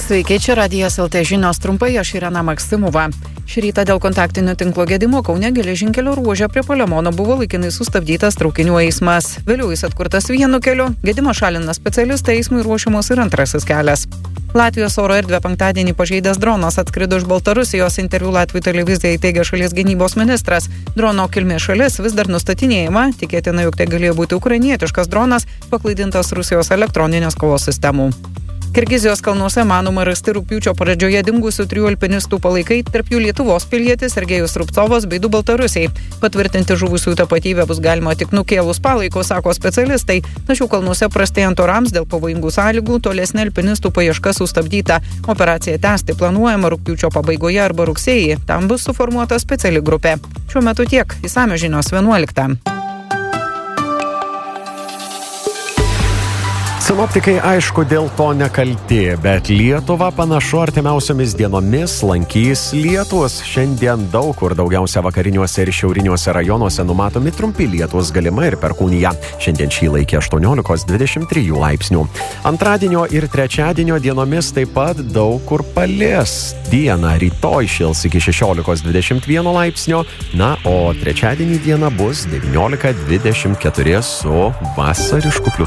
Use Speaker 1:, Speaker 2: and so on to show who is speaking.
Speaker 1: Sveiki, čia Radijas LT žinios trumpai, aš Irena Maksimova. Šį rytą dėl kontaktinio tinklo gedimo Kaune geležinkelio ruože prie Palemono buvo laikinai sustabdytas traukinių eismas. Vėliau jis atkurtas vienu keliu, gedimo šalina specialistai, eismui ruošiamos ir antrasis kelias. Latvijos oro erdvę penktadienį pažeidęs dronas atskrido iš Baltarusijos, interviu Latvijos televizijai teigė šalies gynybos ministras. Drono kilmės šalis vis dar nustatinėjama, tikėtina, jog tai galėjo būti ukrainietiškas dronas, paklaidintas Rusijos elektroninės kovos sistemų. Kirgizijos kalnuose manoma rasti rugpjūčio pradžioje dingusių 3 alpinistų palaikai, tarp jų Lietuvos pilietis Sergejus Rubcovas bei 2 baltarusiai. Patvirtinti žuvusių tapatybę bus galima tik nukėlus palaikus, sako specialistai. Tačiau kalnuose prastėjant orams dėl pavojingų sąlygų tolesnė alpinistų paieška sustabdyta. Operaciją tęsti planuojama rugpjūčio pabaigoje arba rugsėjį. Tam bus suformuota speciali grupė. Šiuo metu tiek. Išsamios žinios 11.
Speaker 2: Sinoptikai aišku dėl to nekalti, bet Lietuvą panašu artimiausiomis dienomis lankys lietūs. Šiandien daug kur daugiausia vakariniuose ir šiauriniuose rajonuose numatomi trumpi lietūs, galima ir perkūnija. Šiandien šį laikį 18-23 laipsnių. Antradienio ir trečiadienio dienomis taip pat daug kur palis. Dieną rytoj šils iki 16-21 laipsnio, o trečiadienį diena bus 19-24 su vasarišku plius